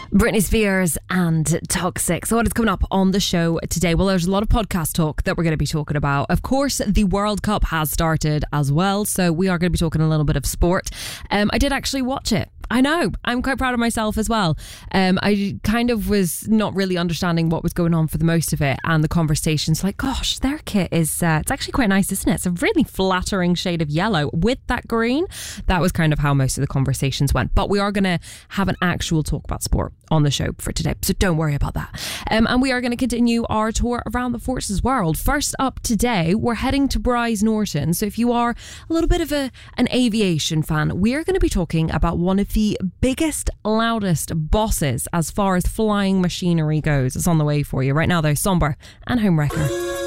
Britney Spears and Toxic. So what is coming up on the show today? Well, there's a lot of podcast talk that we're going to be talking about. Of course, the World Cup has started as well, so we are going to be talking a little bit of sport. I did actually watch it. I know, I'm quite proud of myself as well. I kind of was not really understanding what was going on for the most of it, and the conversations like, gosh, their kit is, it's actually quite nice, isn't it? It's a really flattering shade of yellow with that green. That was kind of how most of the conversations went. But we are going to have an actual talk about sport on the show for today, so don't worry about that. And we are going to continue our tour around the Forces world. First up today, we're heading to Brize Norton. So if you are a little bit of an aviation fan, we are going to be talking about one of the biggest, loudest bosses as far as flying machinery goes. It's on the way for you right now though. Somber and Homewrecker.